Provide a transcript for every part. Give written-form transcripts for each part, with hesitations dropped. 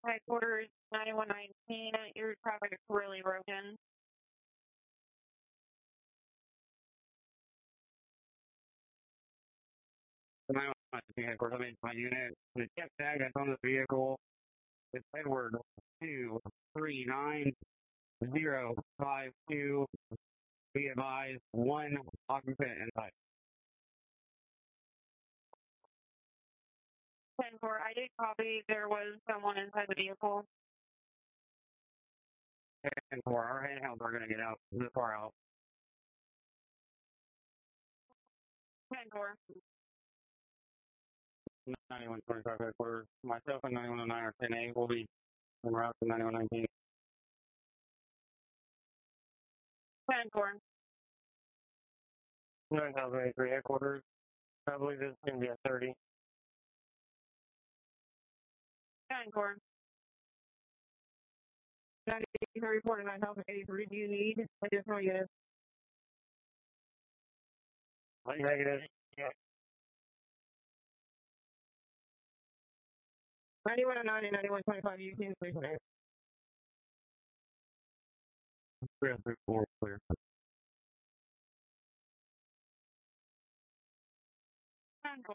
Headquarters 9119, your traffic is really broken. Headquarters, I mean, my unit, the jet tag that's on the vehicle is Edward 239052. Be advised, one occupant inside. 10-4, I did copy. There was someone inside the vehicle. 10-4, our handhelds are going to get out this far out. 10-4. 9125 headquarters. Myself and 9109 are 10A. We'll be en route to 9119. 10-4. 9083 headquarters. I believe this is going to be a 30. 10-4. 93 report 9083. Do you need additional units? Negative. Yeah. 9109 and 9125, you can please name. Clear, 4, clear. 10-4.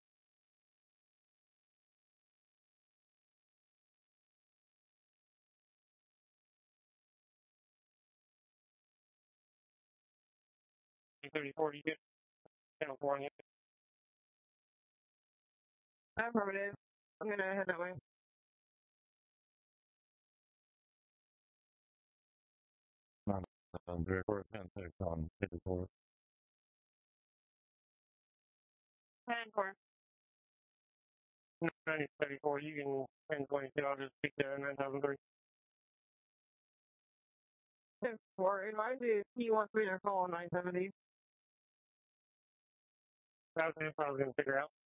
You get channel 4 on you. Affirmative. I'm going to head that way. Report 10-6 on 54. 10-4. 9034, you can 1022. I'll just speak to 9003. 10-4. Advise if he wants me to call 970. That's what I was going to figure out.